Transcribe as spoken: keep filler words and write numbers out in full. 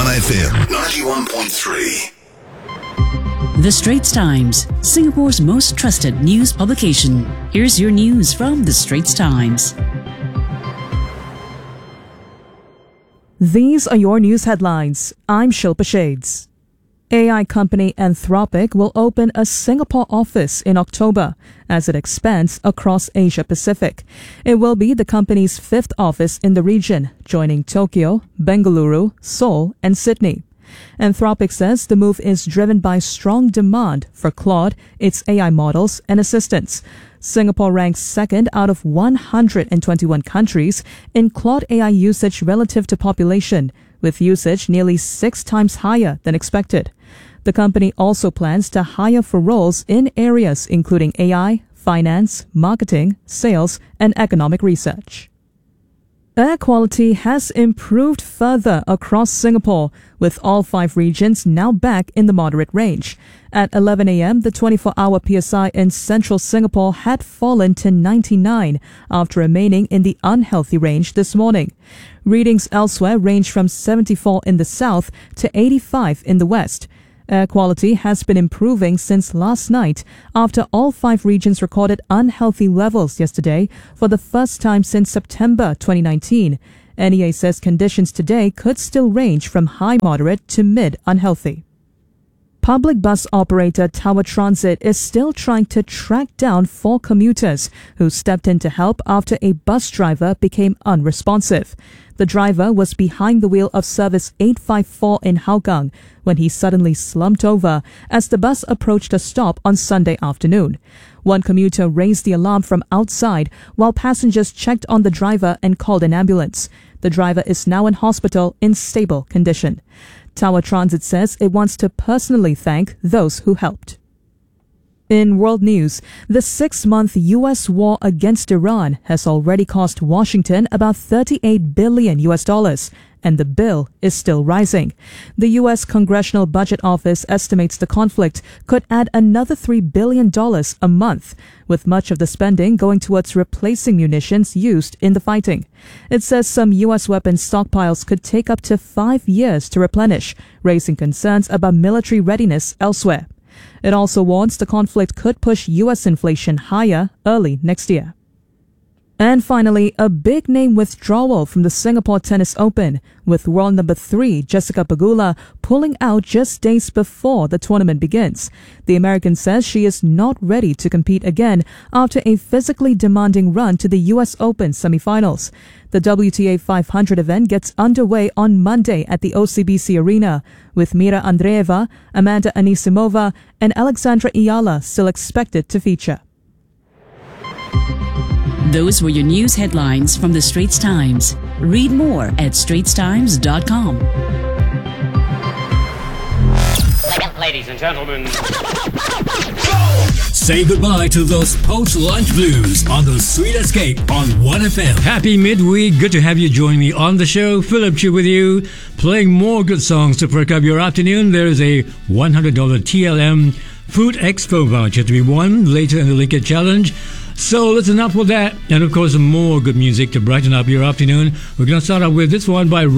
one F M ninety-one point three. The Straits Times, Singapore's most trusted news publication. Here's your news from The Straits Times. These are your news headlines. I'm Shilpa Shades. A I company Anthropic will open a Singapore office in October as it expands across Asia Pacific. It will be the company's fifth office in the region, joining Tokyo, Bengaluru, Seoul, and Sydney. Anthropic says the move is driven by strong demand for Claude, its A I models, and assistants. Singapore ranks second out of one hundred twenty-one countries in Claude A I usage relative to population, with usage nearly six times higher than expected. The company also plans to hire for roles in areas including A I, finance, marketing, sales, and economic research. Air quality has improved further across Singapore, with all five regions now back in the moderate range. At eleven a.m., the twenty-four hour P S I in central Singapore had fallen to ninety-nine after remaining in the unhealthy range this morning. Readings elsewhere range from seventy-four in the south to eighty-five in the west. Air quality has been improving since last night after all five regions recorded unhealthy levels yesterday for the first time since September twenty nineteen. N E A says conditions today could still range from high moderate to mid unhealthy. Public bus operator Tower Transit is still trying to track down four commuters who stepped in to help after a bus driver became unresponsive. The driver was behind the wheel of service eight five four in Hougang when he suddenly slumped over as the bus approached a stop on Sunday afternoon. One commuter raised the alarm from outside while passengers checked on the driver and called an ambulance. The driver is now in hospital in stable condition. Tower Transit says it wants to personally thank those who helped. In world news, the six-month U S war against Iran has already cost Washington about thirty-eight billion U S dollars, and the bill is still rising. The U S Congressional Budget Office estimates the conflict could add another three billion dollars a month, with much of the spending going towards replacing munitions used in the fighting. It says some U S weapons stockpiles could take up to five years to replenish, raising concerns about military readiness elsewhere. It also warns the conflict could push U S inflation higher early next year. And finally, a big-name withdrawal from the Singapore Tennis Open, with world number three Jessica Pegula pulling out just days before the tournament begins. The American says she is not ready to compete again after a physically demanding run to the U S Open semifinals. The W T A five hundred event gets underway on Monday at the O C B C Arena, with Mira Andreeva, Amanda Anisimova, and Alexandra Iyala still expected to feature. Those were your news headlines from The Straits Times. Read more at straits times dot com. Ladies and gentlemen, say goodbye to those post-lunch blues on the Sweet Escape on one F M. Happy midweek. Good to have you join me on the show. Philip Chu with you, playing more good songs to perk up your afternoon. There is a one hundred dollars T L M Food Expo voucher to be won later in the Linked Challenge. So listen up for that. And of course, more good music to brighten up your afternoon. We're going to start out with this one by